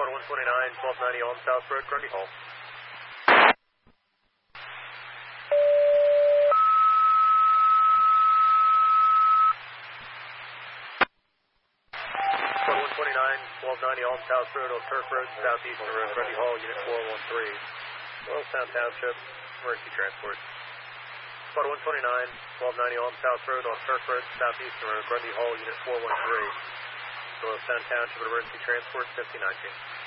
Squad 129, 1290 Elm South Road, Grundy Hall. Squad 129, 1290 Elm South Road, Old Turf Road, Southeastern Road, Grundy Hall, Unit 413. Wellstown Township, emergency transport. Squad 129, 1290 Elm South Road, Old Turf Road, Southeastern Road, Grundy Hall, Unit 413. Wellstown Township, emergency transport, 5019.